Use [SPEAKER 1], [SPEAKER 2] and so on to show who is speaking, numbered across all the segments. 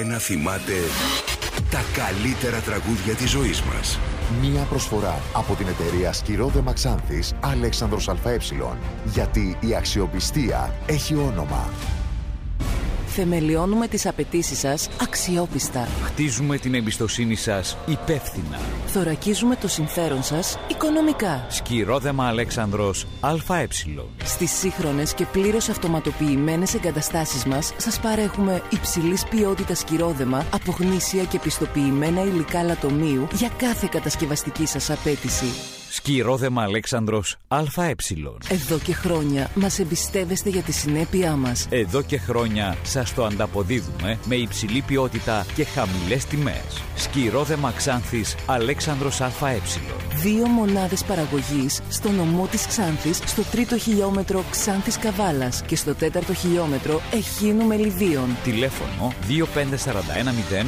[SPEAKER 1] Να θυμάται τα καλύτερα τραγούδια της ζωής μας.
[SPEAKER 2] Μία προσφορά από την εταιρεία Σκυρόδεμα Ξάνθης Αλέξανδρος ΑΕ. Γιατί η αξιοπιστία έχει όνομα.
[SPEAKER 3] Θεμελιώνουμε τις απαιτήσεις σας αξιόπιστα.
[SPEAKER 4] Χτίζουμε την εμπιστοσύνη σας υπεύθυνα.
[SPEAKER 3] Θωρακίζουμε το συμφέρον σας οικονομικά.
[SPEAKER 4] Σκυρόδεμα Αλέξανδρος ΑΕ.
[SPEAKER 3] Στις σύγχρονες και πλήρως αυτοματοποιημένες εγκαταστάσεις μας σας παρέχουμε υψηλής ποιότητας σκυρόδεμα από γνήσια και πιστοποιημένα υλικά λατομείου για κάθε κατασκευαστική σας απέτηση.
[SPEAKER 4] Σκυρόδεμα Αλέξανδρος ΑΕ.
[SPEAKER 3] Εδώ και χρόνια μας εμπιστεύεστε για τη συνέπειά μας.
[SPEAKER 4] Εδώ και χρόνια σας το ανταποδίδουμε με υψηλή ποιότητα και χαμηλές τιμές. Σκυρόδεμα Ξάνθης Αλέξανδρος ΑΕ.
[SPEAKER 3] 2 μονάδες παραγωγής στο νομό της Ξάνθης, στο 3ο χιλιόμετρο Ξάνθης Καβάλας και στο 4ο χιλιόμετρο Εχίνου Μελιδίων.
[SPEAKER 4] Τηλέφωνο 25410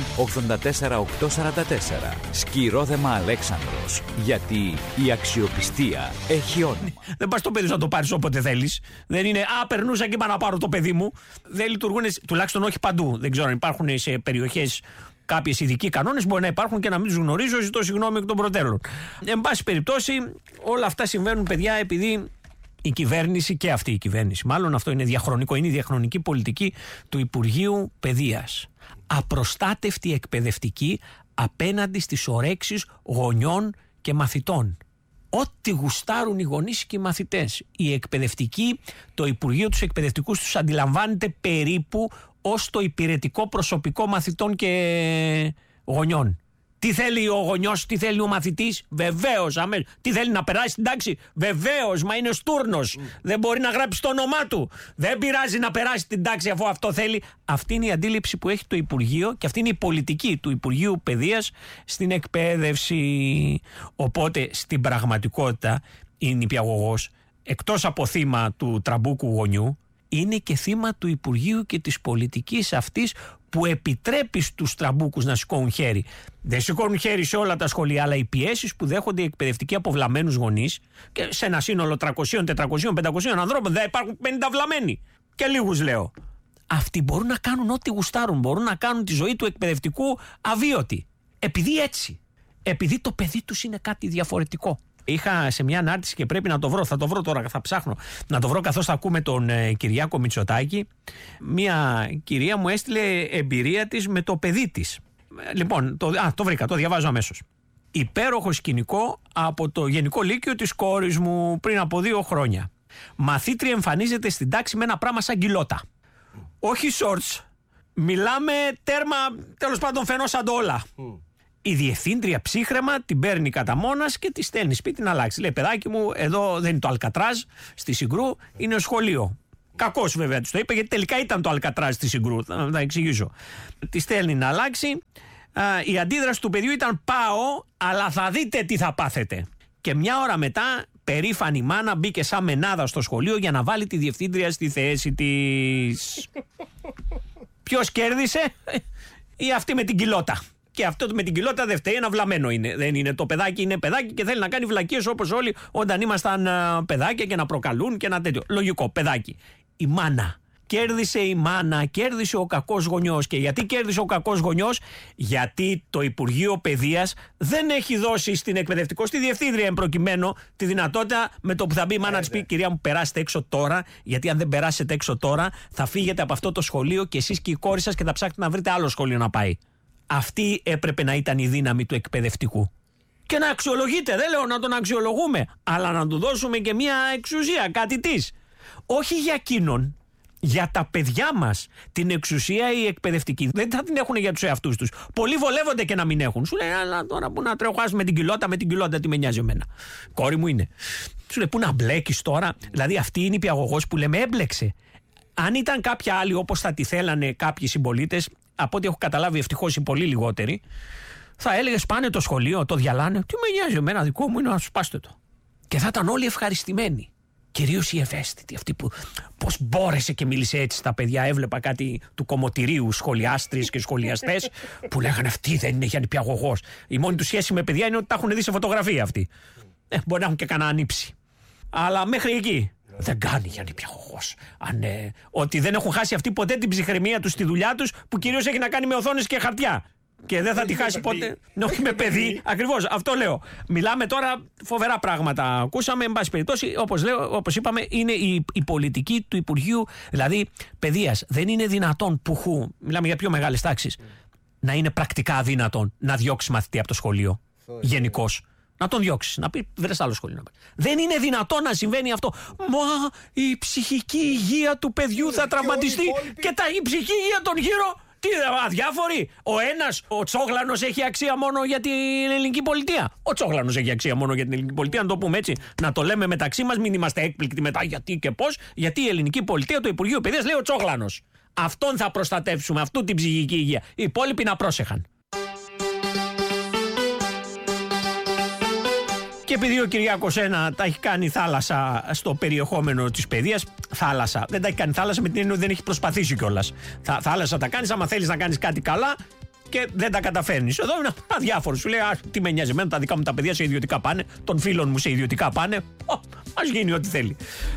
[SPEAKER 4] 84844. Σκυρόδεμα Αλέξανδρος. Γιατί η αξιοπιστία έχει όνομα.
[SPEAKER 5] Δεν πας το παιδί να το πάρεις όποτε θέλεις. Δεν είναι περνούσα και είπα να πάρω το παιδί μου. Δεν λειτουργούν, τουλάχιστον όχι παντού. Δεν ξέρω αν υπάρχουν σε περιοχές κάποιες ειδικοί κανόνες, μπορεί να υπάρχουν και να μην τους γνωρίζω, ζητώ συγγνώμη εκ των προτέρων. Εν πάση περιπτώσει, όλα αυτά συμβαίνουν, παιδιά, επειδή η κυβέρνηση και αυτή η κυβέρνηση, μάλλον αυτό είναι διαχρονικό, είναι η διαχρονική πολιτική του Υπουργείου Παιδείας. Απροστάτευτη εκπαιδευτική απέναντι στις ορέξεις γονιών και μαθητών. Ό,τι γουστάρουν οι γονείς και οι μαθητές. Οι εκπαιδευτικοί, το Υπουργείο τους εκπαιδευτικούς τους αντιλαμβάνεται περίπου ως το υπηρετικό προσωπικό μαθητών και γονιών. Τι θέλει ο γονιός, τι θέλει ο μαθητής, βεβαίως. Τι θέλει να περάσει στην τάξη, βεβαίως, μα είναι στούρνος. Δεν μπορεί να γράψει το όνομά του. Δεν πειράζει να περάσει την τάξη αφού αυτό θέλει. Αυτή είναι η αντίληψη που έχει το Υπουργείο και αυτή είναι η πολιτική του Υπουργείου Παιδείας στην εκπαίδευση. Οπότε στην πραγματικότητα η νηπιαγωγός, εκτός από θύμα του τραμπούκου γονιού, είναι και θύμα του Υπουργείου και της πολιτικής αυτής που επιτρέπει στους τραμπούκους να σηκώνουν χέρι. Δεν σηκώνουν χέρι σε όλα τα σχολεία, αλλά οι πιέσεις που δέχονται οι εκπαιδευτικοί από βλαμμένους γονείς, και σε ένα σύνολο 300, 400, 500 ανθρώπων δεν υπάρχουν 50 βλαμμένοι. Και λίγους λέω. Αυτοί μπορούν να κάνουν ό,τι γουστάρουν, μπορούν να κάνουν τη ζωή του εκπαιδευτικού αβίωτη. Επειδή έτσι. Επειδή το παιδί τους είναι κάτι διαφορετικό. Είχα σε μια ανάρτηση και πρέπει να το βρω, θα το βρω τώρα, θα ψάχνω να το βρω καθώς θα ακούμε τον Κυριάκο Μητσοτάκη. Μια κυρία μου έστειλε εμπειρία της με το παιδί της. Λοιπόν, το βρήκα, το διαβάζω αμέσως. Υπέροχο σκηνικό από το Γενικό Λύκειο της κόρης μου πριν από 2 χρόνια. Μαθήτρια εμφανίζεται στην τάξη με ένα πράγμα σαν γκυλότα. Όχι shorts. Μιλάμε τέρμα, τέλος πάντων φαινόσαν όλα. Η διευθύντρια ψύχρεμα την παίρνει κατά μόνας και τη στέλνει σπίτι να αλλάξει. Λέει, παιδάκι μου, εδώ δεν είναι το Αλκατράζ στη Συγκρού, είναι σχολείο. Κακώς βέβαια της το είπε, γιατί τελικά ήταν το Αλκατράζ στη Συγκρού. Θα εξηγήσω. Τη στέλνει να αλλάξει. Η αντίδραση του παιδιού ήταν πάω, αλλά θα δείτε τι θα πάθετε. Και μια ώρα μετά, περήφανη μάνα μπήκε σαν μενάδα στο σχολείο για να βάλει τη διευθύντρια στη θέση της. Ποιος κέρδισε? Ή αυτή με την κοιλότα. Και αυτό με την κοιλότα δεν φταίει, ένα βλαμμένο είναι. Δεν είναι το παιδάκι, είναι παιδάκι και θέλει να κάνει βλακίες όπως όλοι όταν ήμασταν παιδάκια και να προκαλούν και ένα τέτοιο. Λογικό, παιδάκι. Η μάνα. Κέρδισε η μάνα, κέρδισε ο κακός γονιός. Και γιατί κέρδισε ο κακός γονιός? Γιατί το Υπουργείο Παιδείας δεν έχει δώσει στην εκπαιδευτικό, στη διευθύντρια εν προκειμένου, τη δυνατότητα με το που θα μπει η μάνα να της πει: κυρία μου, περάστε έξω τώρα. Γιατί αν δεν περάσετε έξω τώρα, θα φύγετε από αυτό το σχολείο και εσείς και η κόρη σας και θα ψάξετε να βρείτε άλλο σχολείο να πάει. Αυτή έπρεπε να ήταν η δύναμη του εκπαιδευτικού. Και να αξιολογείται, δεν λέω να τον αξιολογούμε, αλλά να του δώσουμε και μια εξουσία, κάτι της. Όχι για εκείνον, για τα παιδιά μας. Την εξουσία οι εκπαιδευτικοί δεν θα την έχουν για τους εαυτούς τους. Πολλοί βολεύονται και να μην έχουν. Σου λέει, αλλά τώρα που να τρέχω με την κοιλότα, τι με νοιάζει εμένα. Κόρη μου είναι. Σου λέει, πού να μπλέκεις τώρα? Δηλαδή αυτή είναι η νηπιαγωγός που λέμε έμπλεξε. Αν ήταν κάποια άλλη όπως θα τη θέλανε κάποιοι συμπολίτες, από ό,τι έχω καταλάβει ευτυχώς οι πολύ λιγότεροι, θα έλεγες πάνε το σχολείο, το διαλάνε. Τι με νοιάζει εμένα, δικό μου είναι, να σπάστε το. Και θα ήταν όλοι ευχαριστημένοι. Κυρίως οι ευαίσθητοι, αυτοί που πώς μπόρεσε και μίλησε έτσι στα παιδιά. Έβλεπα κάτι του κομμωτηρίου, σχολιάστρες και σχολιαστές που λέγανε αυτοί δεν είναι για νηπιαγωγός. Η μόνη του σχέση με παιδιά είναι ότι τα έχουν δει σε φωτογραφία αυτοί. Μπορεί να έχουν και κανένα ανήψη. Αλλά μέχρι εκεί. Δεν κάνει Γιάννη Πιαχοχός. Ότι δεν έχουν χάσει αυτοί ποτέ την ψυχραιμία τους στη δουλειά τους, που κυρίως έχει να κάνει με οθόνες και χαρτιά. Και δεν θα τη χάσει ποτέ. Όχι με παιδί. Ακριβώς, αυτό λέω. Μιλάμε τώρα φοβερά πράγματα. Ακούσαμε, εν πάση περιπτώσει, όπως είπαμε, είναι η πολιτική του Υπουργείου, δηλαδή παιδείας. Δεν είναι δυνατόν μιλάμε για πιο μεγάλες τάξεις, να είναι πρακτικά αδύνατον να διώξει μαθητή από το σχολείο. Γενικώς. Να τον διώξει, να πει βρες άλλο σχολείο. Δεν είναι δυνατόν να συμβαίνει αυτό. Μα η ψυχική υγεία του παιδιού θα τραυματιστεί και η ψυχική υγεία των γύρω. Τι αδιάφοροι. Ο ένας, ο Τσόγλανος, έχει αξία μόνο για την ελληνική πολιτεία. Ο Τσόγλανος έχει αξία μόνο για την ελληνική πολιτεία, να το πούμε έτσι. Να το λέμε μεταξύ μας, μην είμαστε έκπληκτοι μετά γιατί και πώς. Γιατί η ελληνική πολιτεία, το Υπουργείο Παιδείας, λέει ο Τσόγλανος. Αυτόν θα προστατεύσουμε, αυτού την ψυχική υγεία. Οι υπόλοιποι να πρόσεχαν. Και επειδή ο Κυριάκος τα έχει κάνει θάλασσα στο περιεχόμενο της παιδείας, θάλασσα. Δεν τα έχει κάνει θάλασσα με την έννοια ότι δεν έχει προσπαθήσει κιόλας. Θάλασσα τα κάνεις άμα θέλεις να κάνεις κάτι καλά και δεν τα καταφέρνεις. Εδώ είναι αδιάφορο. Σου λέει, τι με νοιάζει εμένα, τα δικά μου τα παιδιά σε ιδιωτικά πάνε, των φίλων μου σε ιδιωτικά πάνε. Ας γίνει ό,τι θέλει.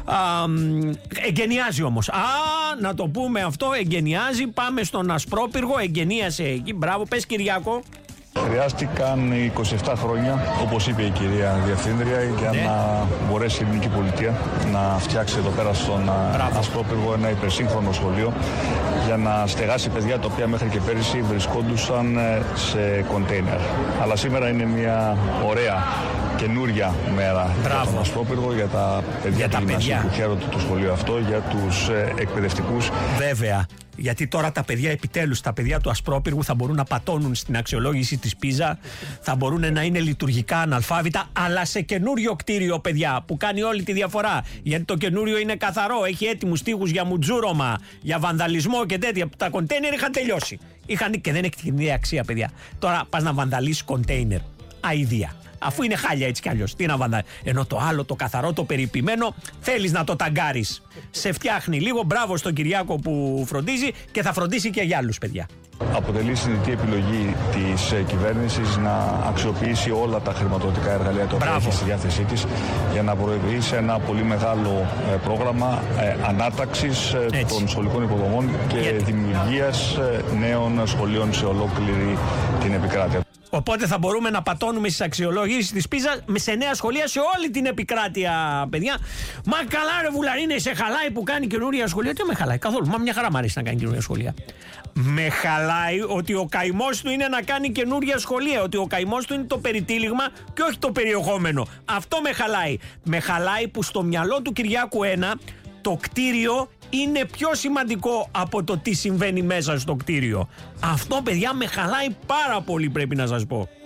[SPEAKER 5] Εγκαινιάζει όμως. Να το πούμε αυτό, εγκαινιάζει. Πάμε στον Ασπρόπυργο, εγκαινίασε εκεί. Μπράβο, πες Κυριάκο.
[SPEAKER 6] Χρειάστηκαν 27 χρόνια, όπως είπε η κυρία Διευθύντρια, για να μπορέσει η ελληνική πολιτεία να φτιάξει εδώ πέρα στον Ασπρόπυργο ένα υπερσύγχρονο σχολείο για να στεγάσει παιδιά τα οποία μέχρι και πέρυσι βρισκόντουσαν σε κοντέινερ. Αλλά σήμερα είναι μια ωραία καινούρια μέρα για τον Ασπρόπυργο, για τα παιδιά του γυμνασίου που χαίρονται το σχολείο αυτό, για τους εκπαιδευτικούς.
[SPEAKER 5] Βέβαια. Γιατί τώρα τα παιδιά, επιτέλους, τα παιδιά του Ασπρόπυργου θα μπορούν να πατώνουν στην αξιολόγηση της Πίζα, θα μπορούν να είναι λειτουργικά αναλφάβητα, αλλά σε καινούριο κτίριο, παιδιά, που κάνει όλη τη διαφορά. Γιατί το καινούριο είναι καθαρό, έχει έτοιμους τοίχους για μουτζούρωμα, για βανδαλισμό και τέτοια. Τα κοντέινερ είχαν τελειώσει. Και δεν έχει την ίδια αξία, παιδιά. Τώρα πας να βανδαλίσεις κοντέινερ. Αηδία. Αφού είναι χάλια έτσι κι αλλιώς. Τι να βαντάει. Ενώ το άλλο, το καθαρό, το περιποιημένο, θέλεις να το ταγκάρεις. Σε φτιάχνει λίγο. Μπράβο στον Κυριάκο που φροντίζει και θα φροντίσει και για άλλους, παιδιά.
[SPEAKER 6] Αποτελεί συνειδητή επιλογή της κυβέρνησης να αξιοποιήσει όλα τα χρηματοδοτικά εργαλεία τα οποία έχει στη διάθεσή της για να προωθήσει ένα πολύ μεγάλο πρόγραμμα ανάταξης των σχολικών υποδομών και δημιουργίας νέων σχολείων σε ολόκληρη την επικράτεια.
[SPEAKER 5] Οπότε θα μπορούμε να πατώνουμε στις αξιολόγησεις της Πίζα σε νέα σχολεία σε όλη την επικράτεια, παιδιά. Μα καλά, ρε Βουλαρίνε, σε χαλάει που κάνει καινούρια σχολεία? Τι με χαλάει καθόλου. Μα μια χαρά μου αρέσει να κάνει καινούρια σχολεία. Με χαλάει ότι ο καημός του είναι να κάνει καινούρια σχολεία. Ότι ο καημός του είναι το περιτύλιγμα και όχι το περιεχόμενο. Αυτό με χαλάει. Με χαλάει που στο μυαλό του Κυριάκου το κτίριο είναι πιο σημαντικό από το τι συμβαίνει μέσα στο κτίριο. Αυτό, παιδιά, με χαλάει πάρα πολύ, πρέπει να σας πω.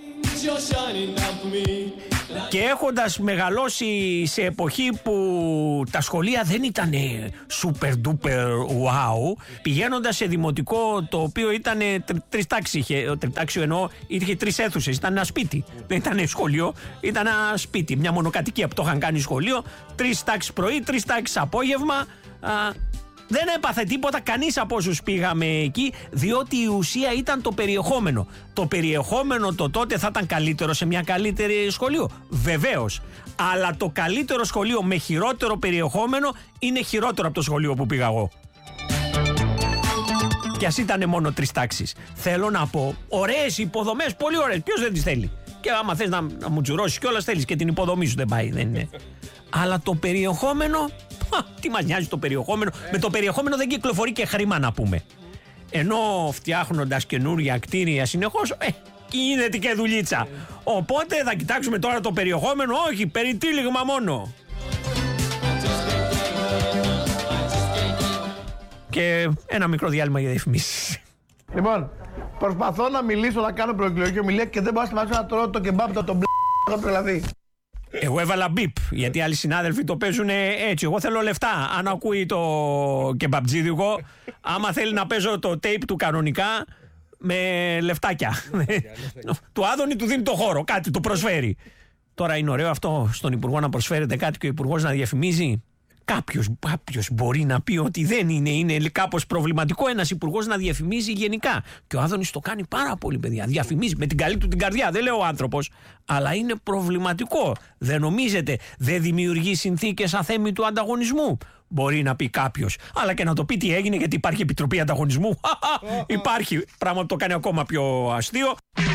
[SPEAKER 5] Και έχοντας μεγαλώσει σε εποχή που τα σχολεία δεν ήταν super duper wow, πηγαίνοντας σε δημοτικό το οποίο ήταν τρεις τάξεις, τριτάξιο εννοώ, είχε τρεις αίθουσες, ήταν ένα σπίτι, δεν ήταν σχολείο, ήταν ένα σπίτι, μια μονοκατοικία που το είχαν κάνει σχολείο, 3 τάξεις πρωί, 3 τάξεις απόγευμα. Δεν έπαθε τίποτα κανείς από όσους πήγαμε εκεί, διότι η ουσία ήταν το περιεχόμενο. Το περιεχόμενο το τότε θα ήταν καλύτερο σε μια καλύτερη σχολείο. Βεβαίως. Αλλά το καλύτερο σχολείο με χειρότερο περιεχόμενο είναι χειρότερο από το σχολείο που πήγα εγώ. Κι ας ήταν μόνο 3 τάξεις. Θέλω να πω, ωραίες υποδομές, πολύ ωραίες. Ποιος δεν τις θέλει? Και άμα θες να μου τσουρώσεις κιόλας, θέλεις και την υποδομή σου, δεν πάει, δεν είναι. Αλλά το περιεχόμενο, τι μας νοιάζει το περιεχόμενο? Με το περιεχόμενο δεν κυκλοφορεί και χρήμα, να πούμε. Ενώ φτιάχνοντας καινούρια κτίρια συνεχώς, γίνεται και δουλίτσα. Οπότε θα κοιτάξουμε τώρα το περιεχόμενο, όχι, περιτύλιγμα μόνο. Και ένα μικρό διάλειμμα για διαφημίσεις.
[SPEAKER 7] Λοιπόν, προσπαθώ να μιλήσω, να κάνω προεκλογική ομιλία και δεν μπορώ να σταματήσω να τρώω το κεμπάπ το μπλ***, δηλαδή.
[SPEAKER 5] Εγώ έβαλα μπιπ, γιατί άλλοι συνάδελφοι το παίζουν έτσι. Εγώ θέλω λεφτά. Αν ακούει το κεμπαπτζίδικο, άμα θέλει να παίζω το tape του κανονικά, με λεφτάκια. Του Άδωνη του δίνει το χώρο, κάτι του προσφέρει. Τώρα είναι ωραίο αυτό στον Υπουργό να προσφέρεται κάτι και ο Υπουργός να διαφημίζει. Κάποιος μπορεί να πει ότι δεν είναι κάπως προβληματικό ένας υπουργός να διαφημίζει γενικά. Και ο Άδωνης το κάνει πάρα πολύ, παιδιά. Διαφημίζει με την καλή του την καρδιά, δεν λέω ο άνθρωπος, αλλά είναι προβληματικό. Δεν νομίζετε, δεν δημιουργεί συνθήκες αθέμητου ανταγωνισμού? Μπορεί να πει κάποιος, αλλά και να το πει τι έγινε, γιατί υπάρχει επιτροπή ανταγωνισμού. Υπάρχει, πράγμα που το κάνει ακόμα πιο αστείο.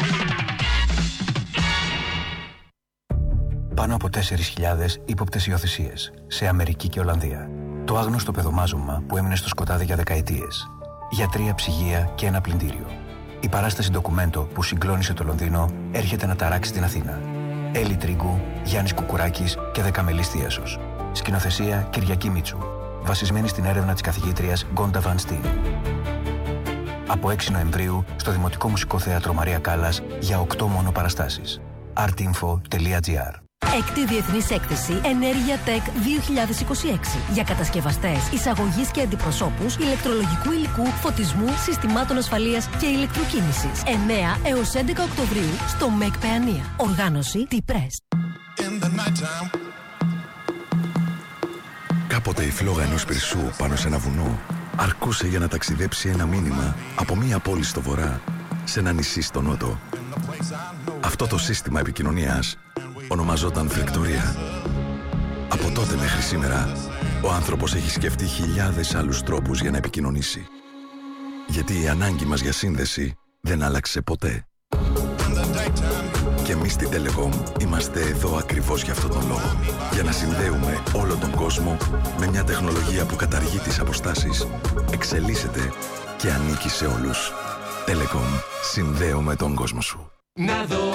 [SPEAKER 8] Πάνω από 4.000 ύποπτες υιοθεσίες σε Αμερική και Ολλανδία. Το άγνωστο παιδομάζωμα που έμεινε στο σκοτάδι για δεκαετίες. Γιατρία, ψυγεία και ένα πλυντήριο. Η παράσταση ντοκουμέντο που συγκλώνησε το Λονδίνο έρχεται να ταράξει την Αθήνα. Έλλη Τρίγκου, Γιάννης Κουκουράκης και Δεκαμελής Θίασος. Σκηνοθεσία Κυριακή Μίτσου. Βασισμένη στην έρευνα της καθηγήτριας Γκόντα Βαν Στιν. Από 6 Νοεμβρίου στο Δημοτικό Μουσικό Θέατρο Μαρία Κάλλας για 8 μόνο παραστάσεις. artinfo.gr.
[SPEAKER 9] Έκτη Διεθνής Έκθεση Ενέργεια Tech 2026 για κατασκευαστές, εισαγωγής και αντιπροσώπους ηλεκτρολογικού υλικού, φωτισμού, συστημάτων ασφαλείας και ηλεκτροκίνησης. 9 έως 11 Οκτωβρίου στο ΜΕΚ Παιανία. Οργάνωση T-Press.
[SPEAKER 1] Κάποτε η φλόγα ενός πυρσού πάνω σε ένα βουνό αρκούσε για να ταξιδέψει ένα μήνυμα από μία πόλη στο βορρά σε ένα νησί στο νότο. Αυτό το σύστημα επικοινωνίας ονομαζόταν φρεκτορία. Από τότε μέχρι σήμερα, ο άνθρωπος έχει σκεφτεί χιλιάδες άλλους τρόπους για να επικοινωνήσει. Γιατί η ανάγκη μας για σύνδεση δεν άλλαξε ποτέ. Και εμείς στην Telecom είμαστε εδώ ακριβώς για αυτόν τον λόγο. Για να συνδέουμε όλο τον κόσμο με μια τεχνολογία που καταργεί τις αποστάσεις, εξελίσσεται και ανήκει σε όλους. Telecom, συνδέουμε τον κόσμο σου.